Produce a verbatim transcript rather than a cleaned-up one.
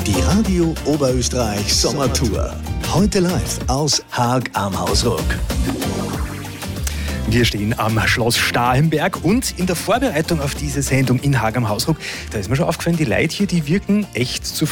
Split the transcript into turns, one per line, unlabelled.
Die Radio Oberösterreich Sommertour. Heute live aus Haag am Hausruck.
Wir stehen am Schloss Starhemberg und in der Vorbereitung auf diese Sendung in Haag am Hausruck, da ist mir schon aufgefallen, die Leute hier, die wirken echt zufrieden.